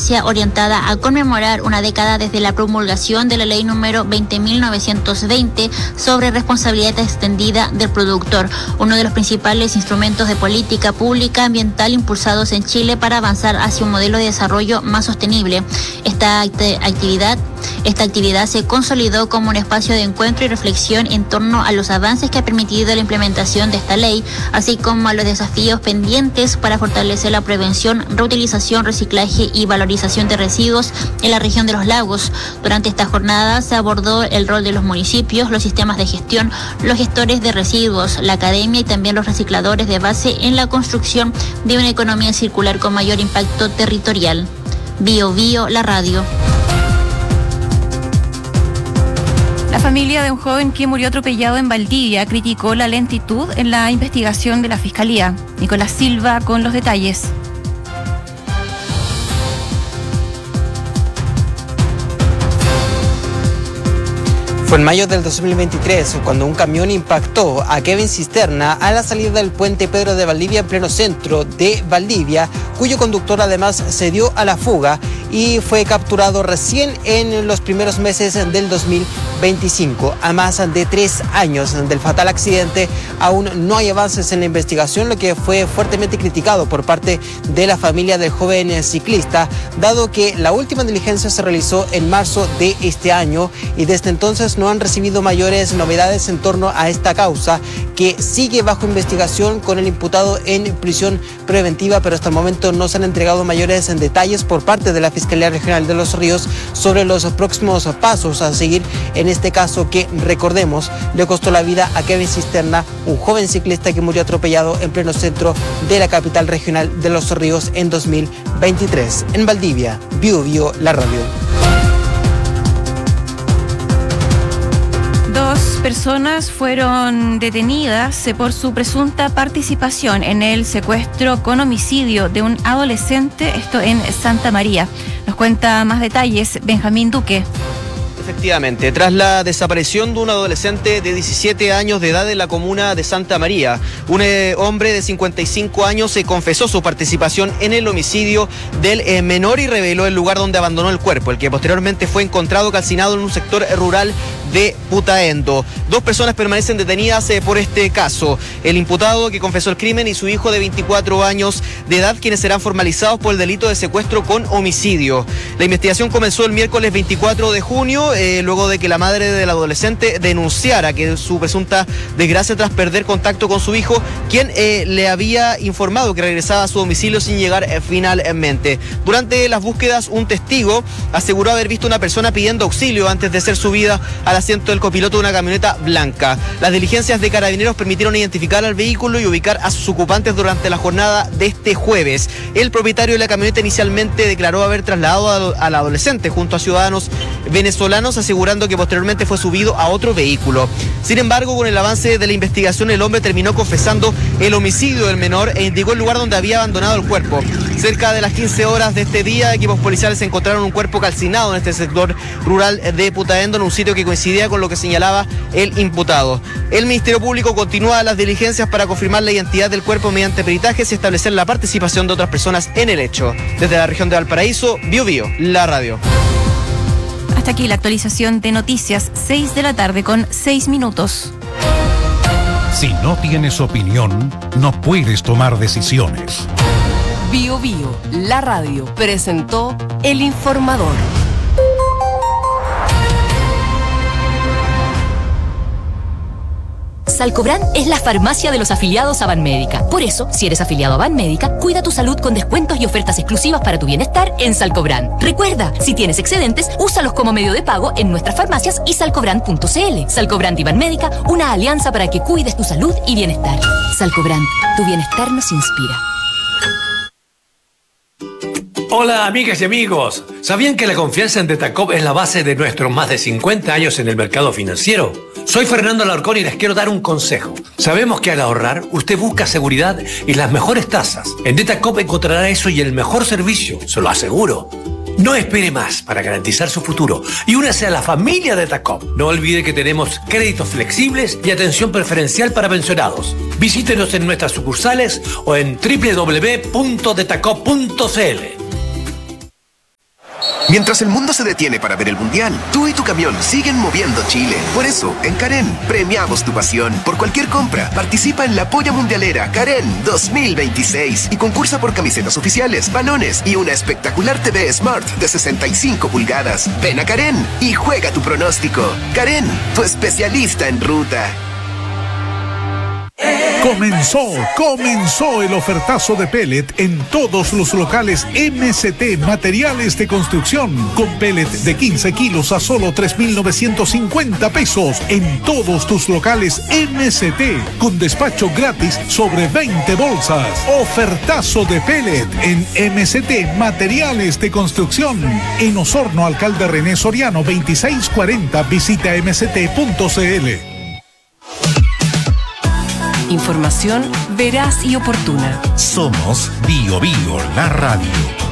instancia orientada a conmemorar una década desde la promulgación de la ley número 20.920 sobre responsabilidad extendida del productor, uno de los principales instrumentos de política pública ambiental impulsados en Chile para avanzar hacia un modelo de desarrollo más sostenible. Esta actividad se consolidó como un espacio de encuentro y reflexión en torno a los avances que ha permitido la implementación de esta ley, así como a los desafíos pendientes para fortalecer la prevención, reutilización, reciclaje y valorización de residuos en la región de los lagos. Durante esta jornada se abordó el rol de los municipios, los sistemas de gestión, los gestores de residuos, la academia y también los recicladores de base en la construcción de una economía circular con mayor impacto territorial. Bio Bio, la radio. La familia de un joven que murió atropellado en Valdivia criticó la lentitud en la investigación de la Fiscalía. Nicolás Silva con los detalles. Fue en mayo del 2023 cuando un camión impactó a Kevin Cisterna a la salida del puente Pedro de Valdivia en pleno centro de Valdivia, cuyo conductor además se dio a la fuga y fue capturado recién en los primeros meses del 2025. A más de 3 años del fatal accidente, aún no hay avances en la investigación, lo que fue fuertemente criticado por parte de la familia del joven ciclista, dado que la última diligencia se realizó en marzo de este año y desde entonces no han recibido mayores novedades en torno a esta causa, que sigue bajo investigación con el imputado en prisión preventiva, pero hasta el momento no se han entregado mayores detalles por parte de la Fiscalía Regional de Los Ríos sobre los próximos pasos a seguir en este caso que, recordemos, le costó la vida a Kevin Cisterna, un joven ciclista que murió atropellado en pleno centro de la capital regional de Los Ríos en 2023. En Valdivia, Bio Bio, la radio. 2 personas fueron detenidas por su presunta participación en el secuestro con homicidio de un adolescente, esto en Santa María. Nos cuenta más detalles Benjamín Duque. Efectivamente, tras la desaparición de un adolescente de 17 años de edad en la comuna de Santa María, un hombre de 55 años se confesó su participación en el homicidio del menor y reveló el lugar donde abandonó el cuerpo, el que posteriormente fue encontrado calcinado en un sector rural de Putaendo. 2 personas permanecen detenidas por este caso: el imputado que confesó el crimen y su hijo de 24 años de edad, quienes serán formalizados por el delito de secuestro con homicidio. La investigación comenzó el miércoles 24 de junio, luego de que la madre del adolescente denunciara que su presunta desgracia tras perder contacto con su hijo, quien le había informado que regresaba a su domicilio sin llegar finalmente. Durante las búsquedas, un testigo aseguró haber visto una persona pidiendo auxilio antes de ser subida al asiento del copiloto de una camioneta blanca. Las diligencias de carabineros permitieron identificar al vehículo y ubicar a sus ocupantes durante la jornada de este jueves. El propietario de la camioneta inicialmente declaró haber trasladado al adolescente junto a ciudadanos venezolanos, asegurando que posteriormente fue subido a otro vehículo. Sin embargo, con el avance de la investigación, el hombre terminó confesando el homicidio del menor e indicó el lugar donde había abandonado el cuerpo. Cerca de las 15 horas de este día, equipos policiales encontraron un cuerpo calcinado en este sector rural de Putaendo, en un sitio que coincidía con lo que señalaba el imputado. El Ministerio Público continúa las diligencias para confirmar la identidad del cuerpo mediante peritajes y establecer la participación de otras personas en el hecho. Desde la región de Valparaíso, Bio Bio, la radio. Hasta aquí la actualización de noticias, 6 de la tarde con 6 minutos. Si no tienes opinión, no puedes tomar decisiones. Bio Bio, la radio, presentó El Informador. Salcobran es la farmacia de los afiliados a Banmédica. Por eso, si eres afiliado a Banmédica, cuida tu salud con descuentos y ofertas exclusivas para tu bienestar en Salcobran. Recuerda, si tienes excedentes, úsalos como medio de pago en nuestras farmacias y salcobran.cl. Salcobran y Banmédica, una alianza para que cuides tu salud y bienestar. Salcobran, tu bienestar nos inspira. Hola amigas y amigos, ¿sabían que la confianza en Detacop es la base de nuestros más de 50 años en el mercado financiero? Soy Fernando Alarcón y les quiero dar un consejo. Sabemos que al ahorrar, usted busca seguridad y las mejores tasas. En Detacop encontrará eso y el mejor servicio, se lo aseguro. No espere más para garantizar su futuro y únase a la familia de Detacop. No olvide que tenemos créditos flexibles y atención preferencial para pensionados. Visítenos en nuestras sucursales o en www.detacop.cl. Mientras el mundo se detiene para ver el Mundial, tú y tu camión siguen moviendo Chile. Por eso, en Karen, premiamos tu pasión. Por cualquier compra, participa en la Polla Mundialera Karen 2026 y concursa por camisetas oficiales, balones y una espectacular TV Smart de 65 pulgadas. Ven a Karen y juega tu pronóstico. Karen, tu especialista en ruta. Comenzó el ofertazo de pellet en todos los locales MCT Materiales de Construcción, con pellet de 15 kilos a solo 3,950 pesos en todos tus locales MCT, con despacho gratis sobre 20 bolsas. Ofertazo de pellet en MCT Materiales de Construcción, en Osorno, Alcalde René Soriano 2640. Visita mct.cl. Información veraz y oportuna. Somos Bio Bio, la radio.